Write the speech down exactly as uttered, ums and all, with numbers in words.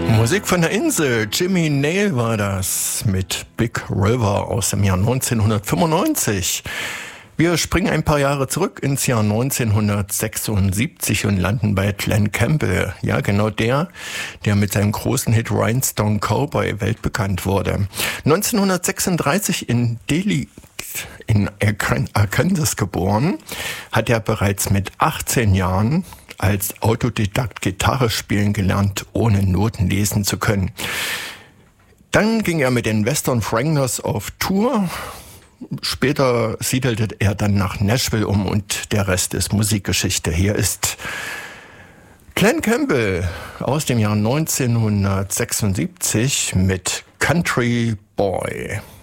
Musik von der Insel. Jimmy Nail war das mit Big River aus dem Jahr neunzehnhundertfünfundneunzig. Wir springen ein paar Jahre zurück ins Jahr neunzehnhundertsechsundsiebzig und landen bei Glen Campbell. Ja, genau der, der mit seinem großen Hit Rhinestone Cowboy weltbekannt wurde. neunzehnhundertsechsunddreißig in Delhi in Arkansas geboren, hat er bereits mit achtzehn Jahren als Autodidakt Gitarre spielen gelernt, ohne Noten lesen zu können. Dann ging er mit den Western Wranglers auf Tour. Später siedelte er dann nach Nashville um und der Rest ist Musikgeschichte. Hier ist Glen Campbell aus dem Jahr neunzehnhundertsechsundsiebzig mit Country Boy.